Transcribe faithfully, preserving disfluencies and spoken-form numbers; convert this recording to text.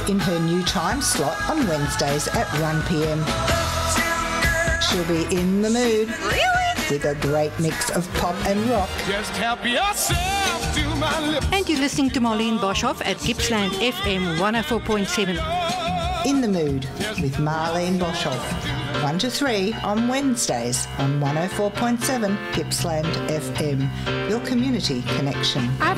in her new time slot on Wednesdays at one p m. She'll be in the mood. Really? With a great mix of pop and rock. Just help yourself to my lips. And you're listening to Marlene Boshoff at Gippsland F M one oh four point seven. In the Mood with Marlene Boshoff. one to three on Wednesdays on one oh four point seven Gippsland F M. Your community connection. I've